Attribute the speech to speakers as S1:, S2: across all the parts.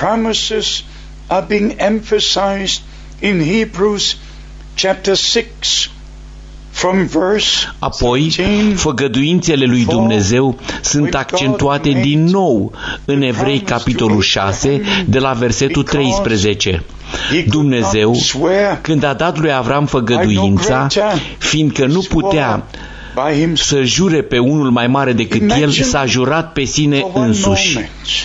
S1: promises are being emphasized in Hebrews chapter 6 from verse
S2: Apoi,
S1: 17.
S2: făgăduințele lui Dumnezeu sunt accentuate din nou în Evrei, capitolul 6, de la versetul 13. Dumnezeu, când a dat lui Avram făgăduința, fiindcă nu putea să jure pe unul mai mare decât el, s-a jurat pe sine însuși.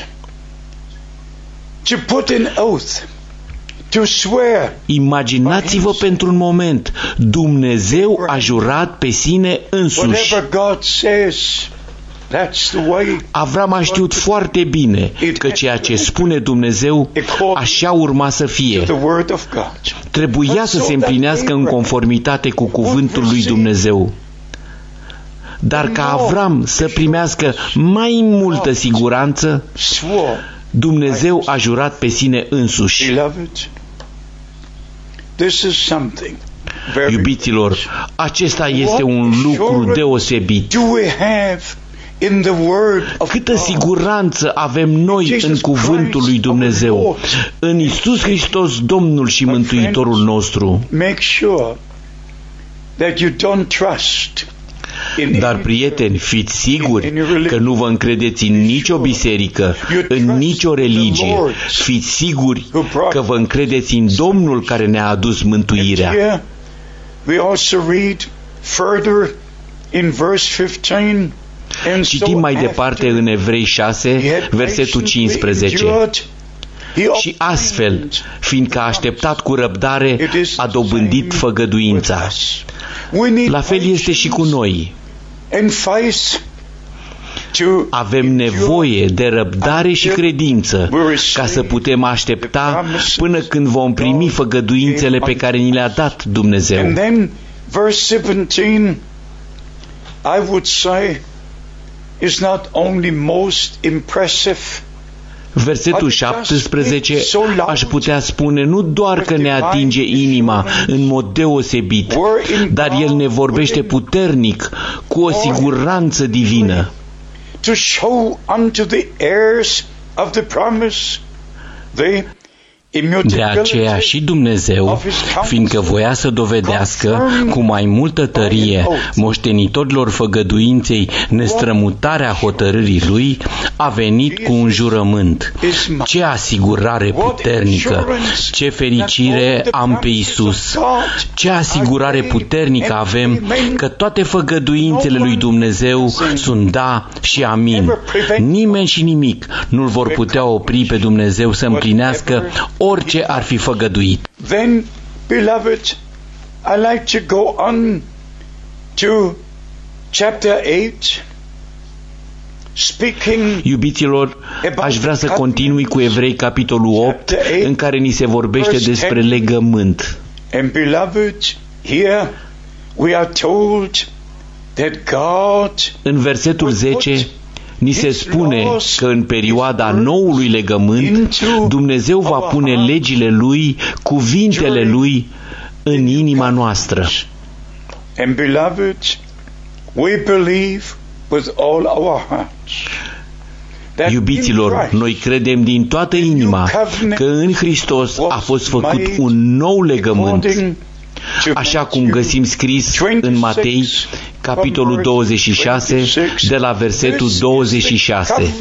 S1: To put an oath, to swear.
S2: Imaginați-vă pentru un moment, Dumnezeu a jurat pe sine însuși.
S1: Whatever God says, that's the way.
S2: Avram a știut foarte bine că ceea ce spune Dumnezeu așa urma să fie.
S1: The word of God.
S2: Trebuia să se împlinească în conformitate cu cuvântul lui Dumnezeu. Dar ca Avram să primească mai multă siguranță, Dumnezeu a jurat pe sine însuși. Iubiților, acesta este un lucru deosebit. Câtă siguranță avem noi în cuvântul lui Dumnezeu, în Iisus Hristos, Domnul și Mântuitorul nostru. Dar, prieteni, fiți siguri că nu vă încredeți în nicio biserică, în nicio religie. Fiți siguri că vă încredeți în Domnul care ne-a adus mântuirea. Citim mai departe în Evrei 6, versetul 15. Și astfel, fiindcă a așteptat cu răbdare, a dobândit făgăduința. La fel este și cu noi. Avem nevoie de răbdare și credință ca să putem aștepta până când vom primi făgăduințele pe care ni le-a dat Dumnezeu.
S1: And then verse 17, I would say, is not only most impressive.
S2: Versetul 17 aș putea spune nu doar că ne atinge inima în mod deosebit, dar el ne vorbește puternic, cu o siguranță divină.
S1: To show unto the heirs of the promise the
S2: De aceea și Dumnezeu, fiindcă voia să dovedească cu mai multă tărie moștenitorilor făgăduinței nestrămutarea hotărârii Lui, a venit cu un jurământ. Ce asigurare puternică! Ce fericire am pe Iisus! Ce asigurare puternică avem că toate făgăduințele lui Dumnezeu sunt da și amin. Nimeni și nimic nu-L vor putea opri pe Dumnezeu să împlinească orice ar fi făgăduit.
S1: Then, beloved, I like to go on to chapter 8.
S2: Iubiților, aș vrea să continui cu Evrei, capitolul 8, în care ni se vorbește despre legământ.
S1: And beloved, here we are told that God,
S2: în versetul 10, ni se spune că în perioada noului legământ, Dumnezeu va pune legile Lui, cuvintele Lui, în inima noastră.
S1: And beloved, we believe with all our hearts.
S2: Iubiților, noi credem din toată inima că în Hristos a fost făcut un nou legământ, așa cum găsim scris în Matei, capitolul 26, de la versetul 26.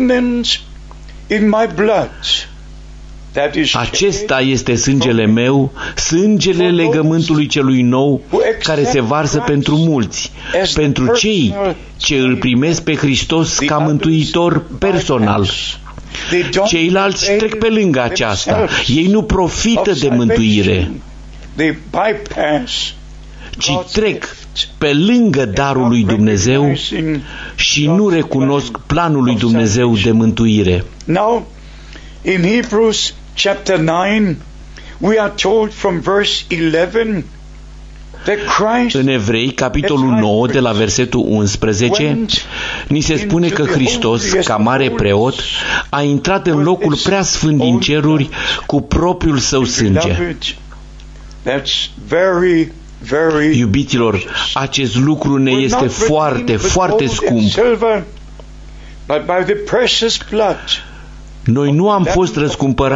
S2: Acesta este sângele meu, sângele legământului celui nou, care se varsă pentru mulți, pentru cei ce îl primesc pe Hristos ca mântuitor personal. Ceilalți trec pe lângă aceasta. Ei nu profită de mântuire, ci trec pe lângă darul lui Dumnezeu și nu recunosc planul lui Dumnezeu de mântuire.
S1: Now, in Hebrews chapter 9, we are told from verse 11 that Christ,
S2: în Evrei, capitolul 9, de la versetul 11, ni se spune că Hristos, ca mare preot, a intrat în locul prea sfânt din ceruri cu propriul său sânge. Iubiților, acest lucru ne este foarte, foarte scump. Noi nu am fost răscumpărați